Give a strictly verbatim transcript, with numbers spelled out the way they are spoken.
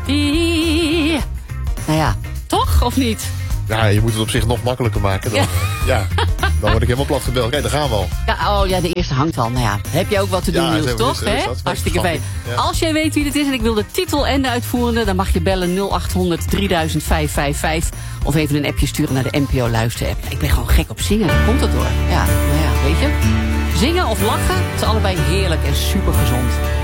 Die. Nou ja, toch? Of niet? Ja, je moet het op zich nog makkelijker maken. Dan, ja. ja, dan word ik helemaal plat gebeld. Kijk, daar gaan we al. Ja, oh ja, de eerste hangt al. Nou ja, heb je ook wat te doen, Ja, Niels, is toch? is, is, Hè? is, Hartstikke fijn. Ja. Als jij weet wie dit is en ik wil de titel en de uitvoerende, dan mag je bellen nul acht honderd drieduizend vijfhonderdvijfenvijftig. Of even een appje sturen naar de N P O Luister-app. Ik ben gewoon gek op zingen, daar komt het door. Ja, nou ja, weet je. Zingen of lachen, het is allebei heerlijk en super gezond.